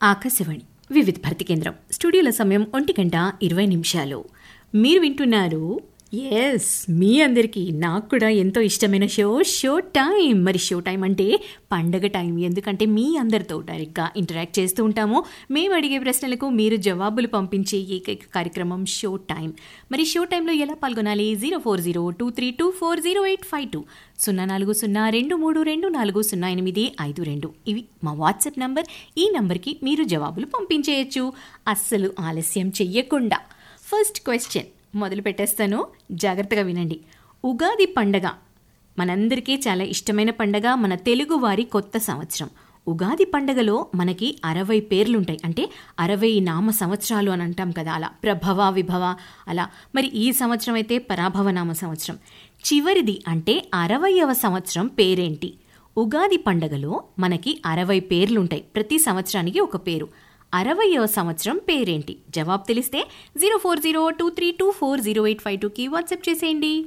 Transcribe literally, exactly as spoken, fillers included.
ఆకాశవాణి వివిధ భారతి కేంద్రం స్టూడియోల సమయం ఒంటి గంట ఇరవై నిమిషాలు. మీరు వింటున్నారు ఎస్ మీ అందరికీ నాకు కూడా ఎంతో ఇష్టమైన షో షో టైం. మరి షో టైం అంటే పండగ టైం, ఎందుకంటే మీ అందరితో డైరెక్ట్గా ఇంటరాక్ట్ చేస్తూ ఉంటాము. మేము అడిగే ప్రశ్నలకు మీరు జవాబులు పంపించే ఏకైక కార్యక్రమం షో టైం. మరి షో టైంలో ఎలా పాల్గొనాలి? Zero four zero two three two four zero eight five two సున్నా నాలుగు సున్నా రెండు మూడు రెండు నాలుగు సున్నా ఎనిమిది ఐదు రెండు ఇవి మా వాట్సాప్ నంబర్. ఈ నంబర్కి మీరు జవాబులు పంపించేయచ్చు అస్సలు ఆలస్యం చెయ్యకుండా. ఫస్ట్ క్వశ్చన్ మొదలు పెట్టేస్తాను, జాగ్రత్తగా వినండి. ఉగాది పండగ మనందరికీ చాలా ఇష్టమైన పండగ, మన తెలుగువారి కొత్త సంవత్సరం. ఉగాది పండగలో మనకి అరవై పేర్లుంటాయి, అంటే అరవై నామ సంవత్సరాలు అని అంటాం కదా, అలా ప్రభవ విభవ అలా. మరి ఈ సంవత్సరం అయితే పరాభవ నామ సంవత్సరం. చివరిది అంటే అరవయవ సంవత్సరం పేరేంటి? ఉగాది పండగలో మనకి అరవై పేర్లుంటాయి, ప్రతి సంవత్సరానికి ఒక పేరు. అరవయవ సంవత్సరం పేరేంటి? జవాబు తెలిస్తే zero four zero two three two four zero eight five టూకి వాట్సాప్ చేసేయండి.